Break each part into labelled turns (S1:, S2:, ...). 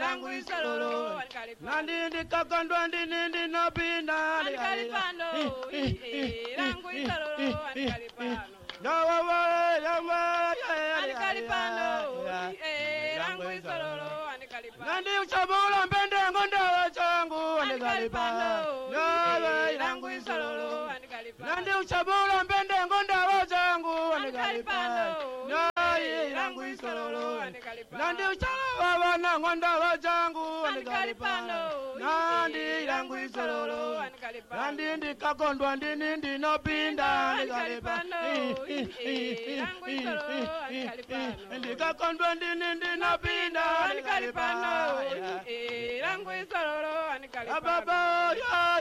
S1: langu isololo
S2: Nandi kakandwa ndini napinda
S1: Ankalipano langu isololo ankalipano
S2: Yawa yawa
S1: Ankalipano langu isololo ankalipano
S2: Nandi uchabula mpende ngonda changu ankalipano Yawa langu isololo Nandi uchabula mpende ngonda changu ankalipano Yawa langu isololo Nandi uchabula wana ngonda changu ankalipano Nandi langu isololo Nandi ndikakondwa ndini ndinopinda ankalipano langu isololo ankalipano Ndikakondwa ndini ndinopinda
S1: ankalipano langu isololo ankalipano
S2: Baba ya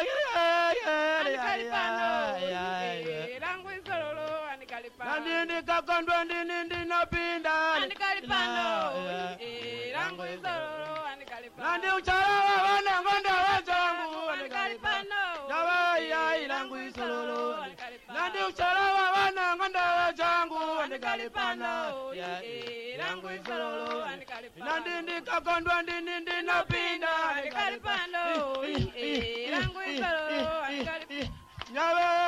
S1: ankalipano langu isololo ankalipano
S2: Nandi ndikakondwa ndini ndinopinda
S1: ankalipano langu isololo ankalipano
S2: Nandi uchalawa wana ngonda wachangu
S1: ankalipano
S2: Yawa ya langu isololo Nandi uchalawa wana ngonda wachangu ankalipano
S1: langu isololo
S2: Nandi ndikakondwa ndini ndinopinda
S1: ankalipano langu isololo
S2: Yawa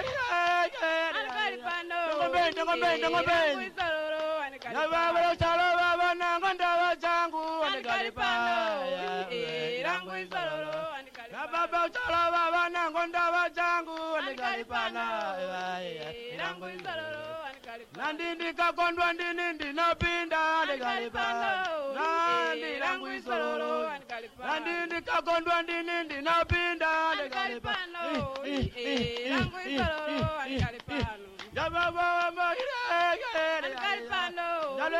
S1: langu isololo
S2: Yawa uchalawa wana ngonda wachangu
S1: ankalipano langu isololo
S2: Baba uchalawa wana ngonda wachangu
S1: ankalipano langu isololo
S2: Nandi ndikakondwa ndini ndinopinda
S1: ankalipano
S2: Nandi langu isololo Nandi ndikakondwa ndini ndinopinda
S1: ankalipano langu isololo ankalipano
S2: Baba
S1: ankalipano